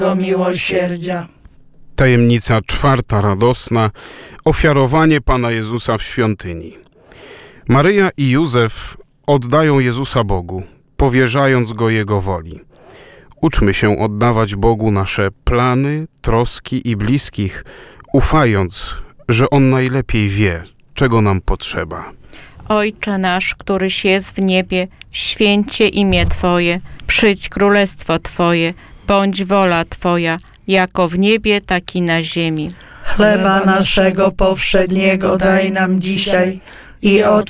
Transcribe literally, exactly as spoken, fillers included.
do miłosierdzia. Tajemnica czwarta radosna. Ofiarowanie Pana Jezusa w świątyni. Maryja i Józef oddają Jezusa Bogu, powierzając Go Jego woli. Uczmy się oddawać Bogu nasze plany, troski i bliskich, ufając, że On najlepiej wie, czego nam potrzeba. Ojcze nasz, któryś jest w niebie, święcie imię Twoje, przyjdź królestwo Twoje, bądź wola Twoja, jako w niebie, tak i na ziemi. Chleba naszego powszedniego daj nam dzisiaj i odpuść